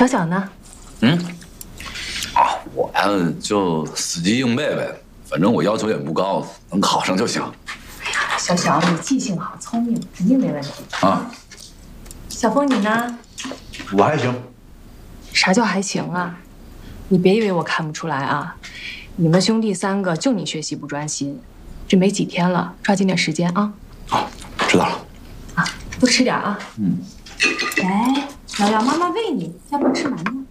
小小呢？ 我呀就死记硬背呗，反正我要求也不高，能考上就行。 哎呀，小小你记性好，聪明，肯定没问题啊。 小峰你呢？ 我还行。 啥叫还行啊？你别以为我看不出来啊！你们兄弟3个就你学习不专心，这没几天了，抓紧点时间啊！ 好，知道了。 啊，多吃点啊。来，瑶瑶，妈妈喂你，要不吃馒头。